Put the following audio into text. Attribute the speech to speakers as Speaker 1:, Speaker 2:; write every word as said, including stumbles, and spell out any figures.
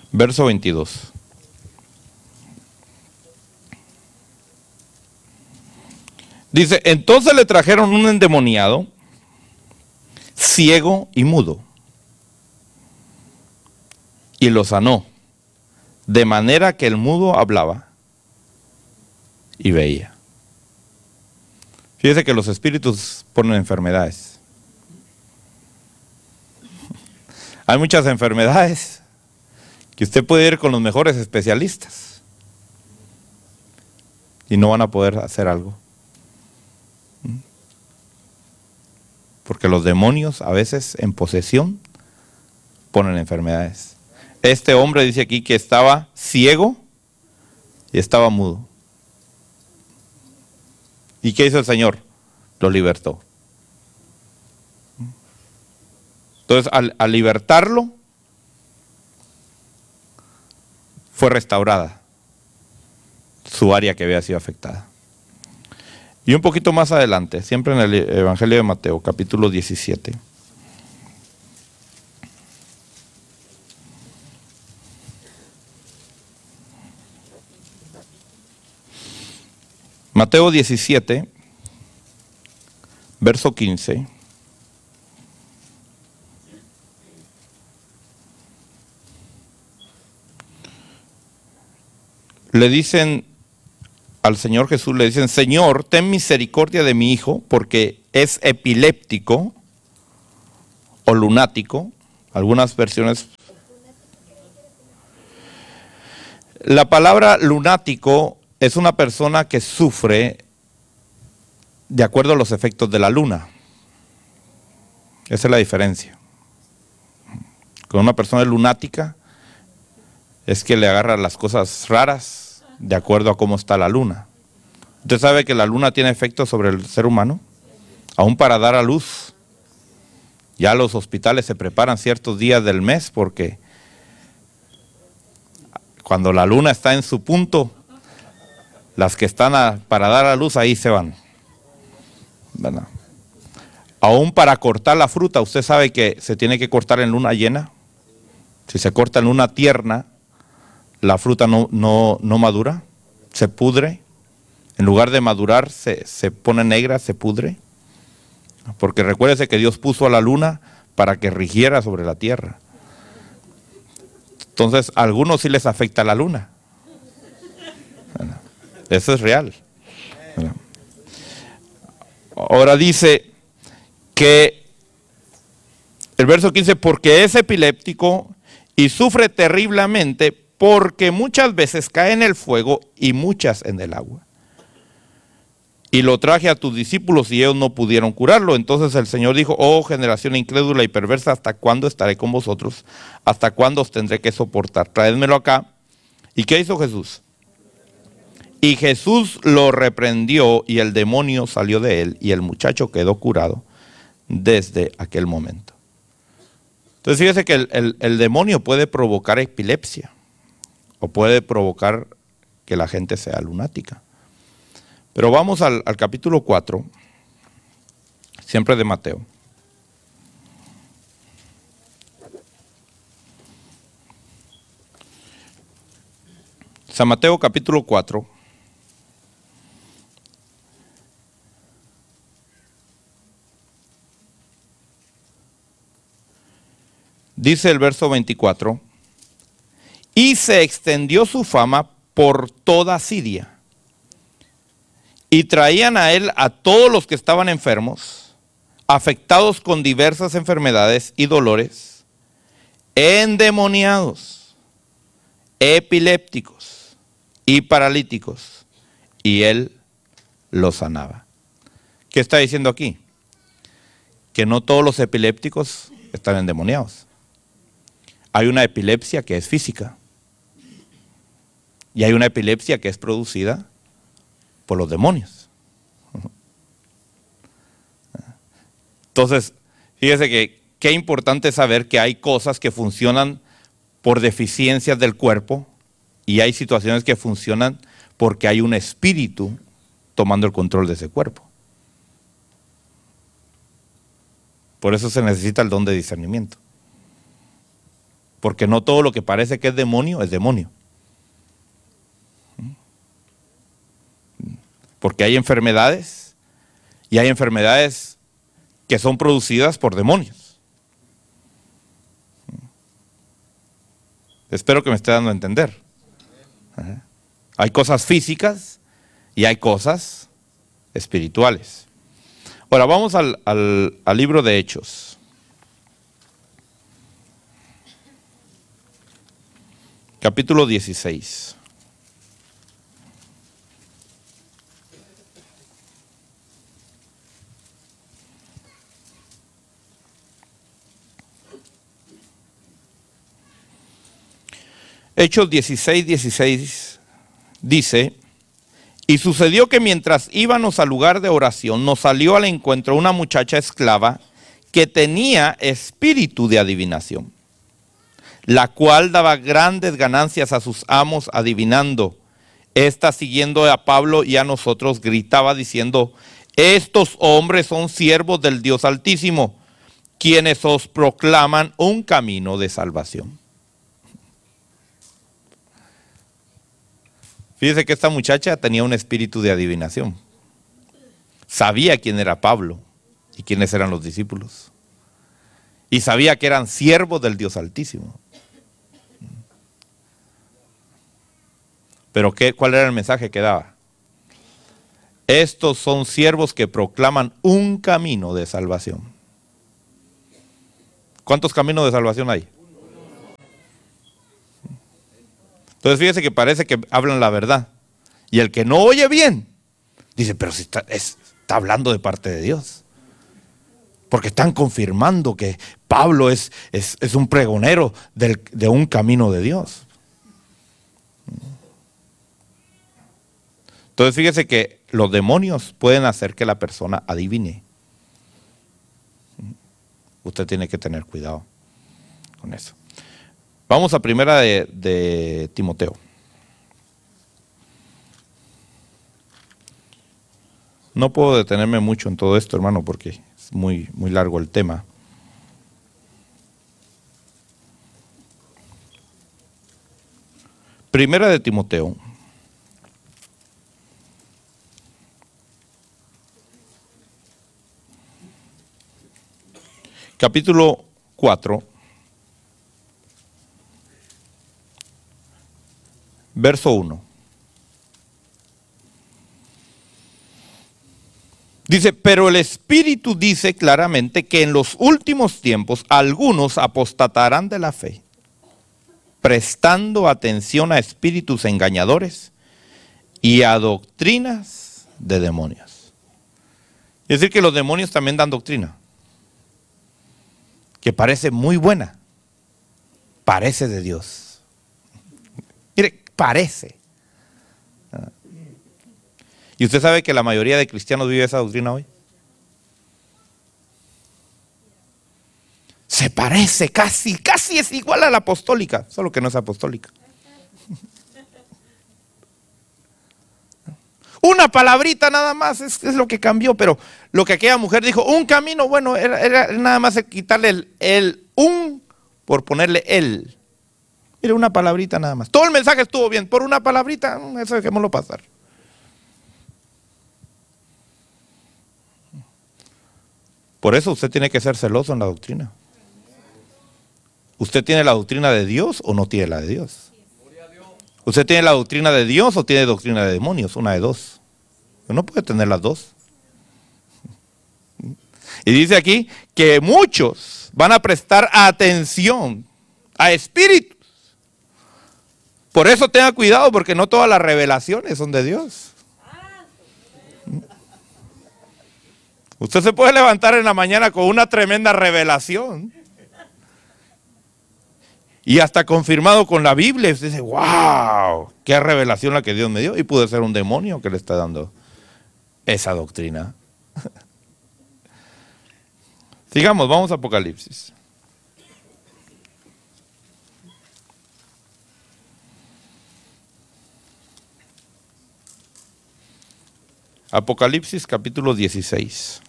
Speaker 1: Verso veintidós. Dice, entonces le trajeron un endemoniado, ciego y mudo, y lo sanó, de manera que el mudo hablaba y veía. Fíjese que los espíritus ponen enfermedades. Hay muchas enfermedades que usted puede ir con los mejores especialistas y no van a poder hacer algo. Porque los demonios a veces en posesión ponen enfermedades. Este hombre dice aquí que estaba ciego y estaba mudo. ¿Y qué hizo el Señor? Lo libertó. Entonces, al, al libertarlo, fue restaurada su área que había sido afectada. Y un poquito más adelante, siempre en el Evangelio de Mateo, capítulo diecisiete. Mateo diecisiete, verso quince. Le dicen al Señor Jesús, le dicen, Señor, ten misericordia de mi hijo, porque es epiléptico o lunático. Algunas versiones. La palabra lunático es una persona que sufre de acuerdo a los efectos de la luna. Esa es la diferencia. Con una persona lunática es que le agarra las cosas raras de acuerdo a cómo está la luna. ¿Usted sabe que la luna tiene efectos sobre el ser humano? Aún para dar a luz. Ya los hospitales se preparan ciertos días del mes porque cuando la luna está en su punto, las que están a, para dar a luz ahí se van. ¿Verdad? Aún para cortar la fruta, usted sabe que se tiene que cortar en luna llena. Si se corta en luna tierna, la fruta no, no, no madura, se pudre. En lugar de madurar, se, se pone negra, se pudre. Porque recuérdese que Dios puso a la luna para que rigiera sobre la tierra. Entonces, a algunos sí les afecta la luna. Eso es real. Ahora dice que el verso quince, porque es epiléptico y sufre terriblemente, porque muchas veces cae en el fuego y muchas en el agua. Y lo traje a tus discípulos y ellos no pudieron curarlo. Entonces el Señor dijo, oh generación incrédula y perversa, ¿hasta cuándo estaré con vosotros? ¿Hasta cuándo os tendré que soportar? Traédmelo acá. ¿Y qué hizo Jesús? Y Jesús lo reprendió y el demonio salió de él y el muchacho quedó curado desde aquel momento. Entonces fíjese que el, el, el demonio puede provocar epilepsia. O puede provocar que la gente sea lunática. Pero vamos al, al capítulo cuatro, siempre de Mateo. San Mateo capítulo cuatro. Dice el verso veinticuatro. Y se extendió su fama por toda Siria. Y traían a él a todos los que estaban enfermos, afectados con diversas enfermedades y dolores, endemoniados, epilépticos y paralíticos. Y él los sanaba. ¿Qué está diciendo aquí? Que no todos los epilépticos están endemoniados. Hay una epilepsia que es física. Y hay una epilepsia que es producida por los demonios. Entonces, fíjese que qué importante saber que hay cosas que funcionan por deficiencias del cuerpo y hay situaciones que funcionan porque hay un espíritu tomando el control de ese cuerpo. Por eso se necesita el don de discernimiento. Porque no todo lo que parece que es demonio es demonio. Porque hay enfermedades y hay enfermedades que son producidas por demonios. Espero que me esté dando a entender. Ajá. Hay cosas físicas y hay cosas espirituales. Ahora vamos al, al, al libro de Hechos. Capítulo dieciséis. Hechos dieciséis, dieciséis dice: y sucedió que mientras íbamos al lugar de oración, nos salió al encuentro una muchacha esclava que tenía espíritu de adivinación, la cual daba grandes ganancias a sus amos adivinando. Esta, siguiendo a Pablo y a nosotros, gritaba diciendo: estos hombres son siervos del Dios Altísimo, quienes os proclaman un camino de salvación. Fíjese que esta muchacha tenía un espíritu de adivinación. Sabía quién era Pablo y quiénes eran los discípulos. Y sabía que eran siervos del Dios Altísimo. Pero ¿qué, ¿cuál era el mensaje que daba? Estos son siervos que proclaman un camino de salvación. ¿Cuántos caminos de salvación hay? Entonces fíjese que parece que hablan la verdad. Y el que no oye bien, dice, pero si está, es, está hablando de parte de Dios. Porque están confirmando que Pablo es, es, es un pregonero del, de un camino de Dios. Entonces fíjese que los demonios pueden hacer que la persona adivine. Usted tiene que tener cuidado con eso. Vamos a primera de, de Timoteo. No puedo detenerme mucho en todo esto, hermano, porque es muy, muy largo el tema. Primera de Timoteo. Capítulo cuatro. Verso uno. Dice, pero el Espíritu dice claramente que en los últimos tiempos algunos apostatarán de la fe, prestando atención a espíritus engañadores y a doctrinas de demonios. Es decir, que los demonios también dan doctrina, que parece muy buena, parece de Dios. Mire, parece. ¿Y usted sabe que la mayoría de cristianos vive esa doctrina hoy? Se parece casi, casi es igual a la apostólica, solo que no es apostólica. Una palabrita nada más es, es lo que cambió, pero lo que aquella mujer dijo, un camino, bueno, era, era nada más quitarle el, el un por ponerle el. Mire, una palabrita nada más. Todo el mensaje estuvo bien, por una palabrita, eso dejémoslo pasar. Por eso usted tiene que ser celoso en la doctrina. ¿Usted tiene la doctrina de Dios o no tiene la de Dios? ¿Usted tiene la doctrina de Dios o tiene doctrina de demonios? Una de dos. No puede tener las dos. Y dice aquí que muchos van a prestar atención a espíritus. Por eso tenga cuidado, porque no todas las revelaciones son de Dios. Usted se puede levantar en la mañana con una tremenda revelación. Y hasta confirmado con la Biblia. Usted dice, wow, qué revelación la que Dios me dio. Y puede ser un demonio que le está dando esa doctrina. Sigamos, vamos a Apocalipsis. Apocalipsis capítulo dieciséis.